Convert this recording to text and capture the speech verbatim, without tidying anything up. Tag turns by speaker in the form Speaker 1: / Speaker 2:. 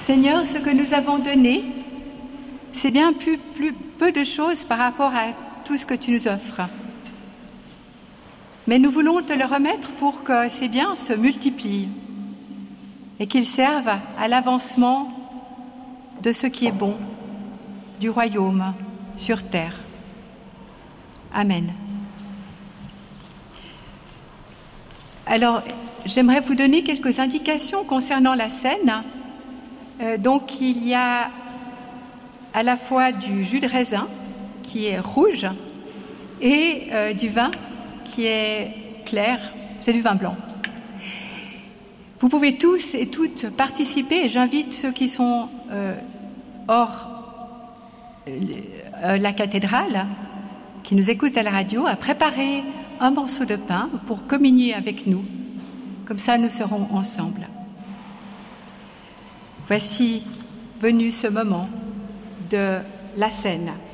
Speaker 1: Seigneur, ce que nous avons donné, c'est bien plus, plus peu de choses par rapport à tout ce que tu nous offres. Mais nous voulons te le remettre pour que ces biens se multiplient et qu'ils servent à l'avancement de ce qui est bon, du royaume sur terre. Amen. Alors, j'aimerais vous donner quelques indications concernant la scène. Euh, donc, il y a à la fois du jus de raisin qui est rouge et euh, du vin qui est clair, c'est du vin blanc. Vous pouvez tous et toutes participer et j'invite ceux qui sont euh, hors euh, la cathédrale, qui nous écoutent à la radio, à préparer un morceau de pain pour communier avec nous. Comme ça, nous serons ensemble. Voici venu ce moment de la scène.